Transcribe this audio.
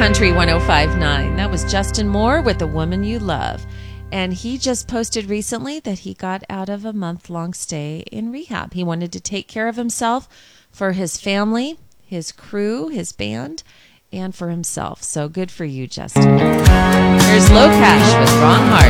Country 105.9. That was Justin Moore with The Woman You Love. And he just posted recently that he got out of a month-long stay in rehab. He wanted to take care of himself for his family, his crew, his band, and for himself. So good for you, Justin. Here's Low Cash with Wrong Heart.